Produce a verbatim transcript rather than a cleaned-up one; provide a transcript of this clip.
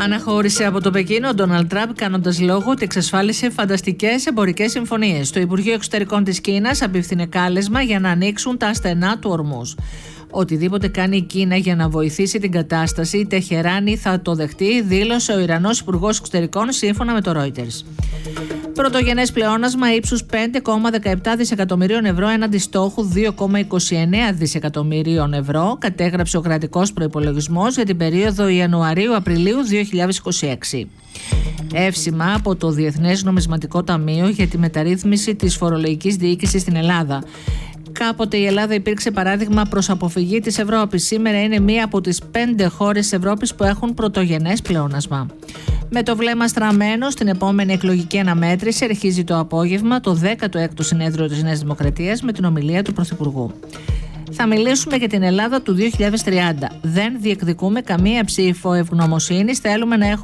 Αναχώρησε από το Πεκίνο ο Ντόναλντ Τραμπ, κάνοντας λόγο ότι εξασφάλισε φανταστικές εμπορικές συμφωνίες. Το Υπουργείο Εξωτερικών της Κίνας απίφθινε κάλεσμα για να ανοίξουν τα στενά του Ορμούζ. Οτιδήποτε κάνει η Κίνα για να βοηθήσει την κατάσταση, η Τεχεράνη θα το δεχτεί, δήλωσε ο Ιρανός Υπουργός Εξωτερικών σύμφωνα με το Reuters. Πρωτογενές πλεόνασμα ύψους πέντε κόμμα δεκαεπτά δισεκατομμυρίων ευρώ έναντι στόχου δύο κόμμα είκοσι εννέα δισεκατομμυρίων ευρώ, κατέγραψε ο κρατικός προϋπολογισμός για την περίοδο Ιανουαρίου-Απριλίου δύο χιλιάδες είκοσι έξι. Εύσημα από το Διεθνές Νομισματικό Ταμείο για τη μεταρρύθμιση της φορολογικής διοίκησης στην Ελλάδα. Κάποτε η Ελλάδα υπήρξε παράδειγμα προς αποφυγή της Ευρώπης. Σήμερα είναι μία από τις πέντε χώρες της Ευρώπης που έχουν πρωτογενές πλεόνασμα. Με το βλέμμα στραμμένο στην επόμενη εκλογική αναμέτρηση, αρχίζει το απόγευμα το δέκατο έκτο συνέδριο της Νέας Δημοκρατίας με την ομιλία του Πρωθυπουργού. Θα μιλήσουμε για την Ελλάδα του δύο χιλιάδες τριάντα. Δεν διεκδικούμε καμία ψήφο ευγνωμοσύνης. Θέλουμε να έχουμε